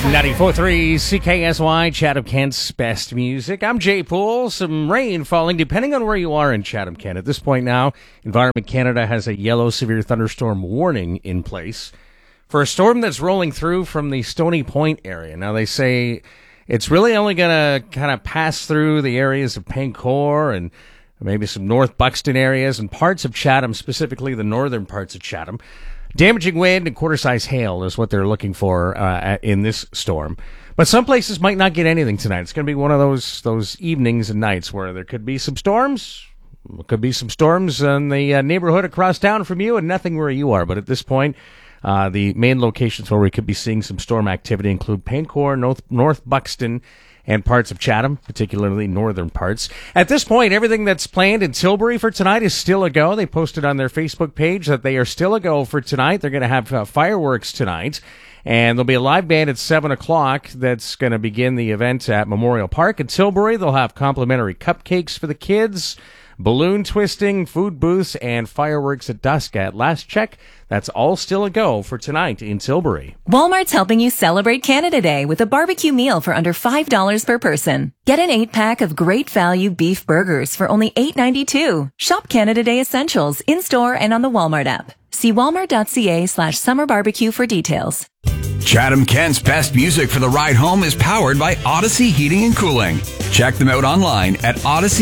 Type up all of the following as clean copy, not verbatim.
94.3 CKSY, Chatham-Kent's best music. I'm Jay Poole. Some rain falling depending on where you are in Chatham-Kent. At this point now, Environment Canada has a yellow severe thunderstorm warning in place for a storm that's rolling through from the Stony Point area. Now, they say it's really only going to kind of pass through the areas of Pancor and maybe some North Buxton areas and parts of Chatham, specifically the northern parts of Chatham. Damaging wind and quarter-size hail is what they're looking for in this storm. But some places might not get anything tonight. It's going to be one of those evenings and nights where there could be some storms. Could be some storms in the neighborhood across town from you and nothing where you are. But at this point, the main locations where we could be seeing some storm activity include Pancor, North Buxton, and parts of Chatham, particularly northern parts. At this point, everything that's planned in Tilbury for tonight is still a go. They posted on their Facebook page that they are still a go for tonight. They're going to have fireworks tonight, and there'll be a live band at 7 o'clock that's going to begin the event at Memorial Park. In Tilbury, they'll have complimentary cupcakes for the kids, balloon twisting, food booths, and fireworks at dusk. At last check, that's all still a go for tonight in Tilbury. Walmart's helping you celebrate Canada Day with a barbecue meal for under $5 per person. Get an 8-pack of great value beef burgers for only $8.92. Shop Canada Day Essentials in-store and on the Walmart app. See walmart.ca/summer barbecue for details. Chatham-Kent's best music for the ride home is powered by Odyssey Heating and Cooling. Check them out online at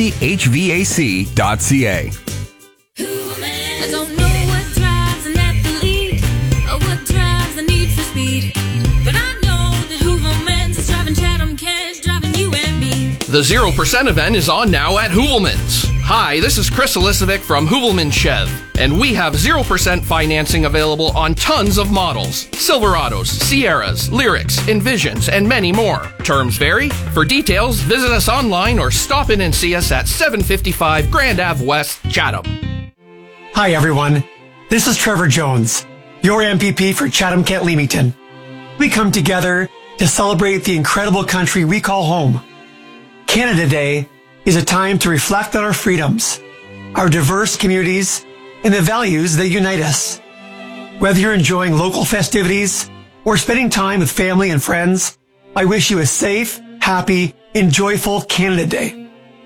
odysseyhvac.ca. I don't know what drives an athlete or what drives the need for speed, but I know that Hooverman's is driving Chatham-Kent, driving you and me. The 0% event is on now at Hoovelman's. Hi, this is Chris Elisovic from Hoovelman Chev, and we have 0% financing available on tons of models. Silverados, Sierras, Lyrics, Envisions, and many more. Terms vary. For details, visit us online or stop in and see us at 755 Grand Ave West, Chatham. Hi everyone, this is Trevor Jones, your MPP for Chatham-Kent-Leamington. We come together to celebrate the incredible country we call home. Canada Day is a time to reflect on our freedoms, our diverse communities, and the values that unite us. Whether you're enjoying local festivities or spending time with family and friends, I wish you a safe, happy, and joyful Canada Day.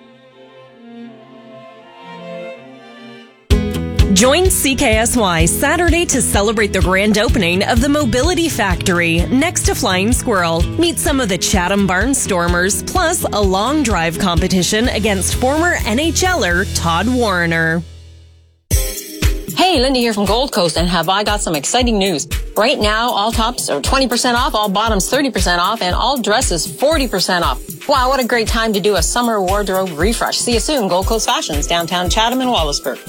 Join CKSY Saturday to celebrate the grand opening of the Mobility Factory next to Flying Squirrel. Meet some of the Chatham Barnstormers, plus a long drive competition against former NHLer Todd Warriner. Hey, Linda here from Gold Coast, and have I got some exciting news. Right now, all tops are 20% off, all bottoms 30% off, and all dresses 40% off. Wow, what a great time to do a summer wardrobe refresh. See you soon, Gold Coast Fashions, downtown Chatham and Wallaceburg.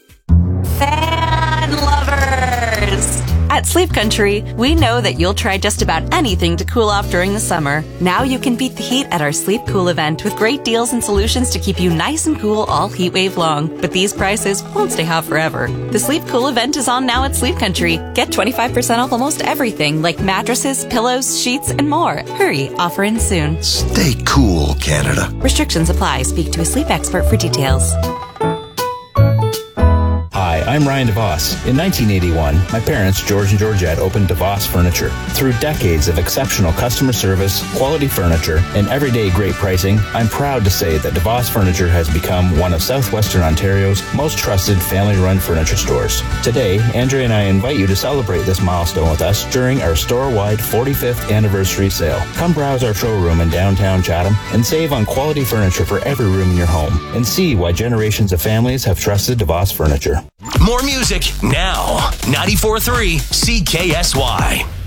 Fan lovers! At Sleep Country, we know that you'll try just about anything to cool off during the summer. Now you can beat the heat at our Sleep Cool event with great deals and solutions to keep you nice and cool all heat wave long. But these prices won't stay hot forever. The Sleep Cool event is on now at Sleep Country. Get 25% off almost everything like mattresses, pillows, sheets, and more. Hurry, offer ends soon. Stay cool, Canada. Restrictions apply. Speak to a sleep expert for details. Hi, I'm Ryan DeVos. In 1981, my parents, George and Georgette, opened DeVos Furniture. Through decades of exceptional customer service, quality furniture, and everyday great pricing, I'm proud to say that DeVos Furniture has become one of Southwestern Ontario's most trusted family-run furniture stores. Today, Andrea and I invite you to celebrate this milestone with us during our store-wide 45th anniversary sale. Come browse our showroom in downtown Chatham and save on quality furniture for every room in your home, and see why generations of families have trusted DeVos Furniture. More music now. 94.3 CKSY.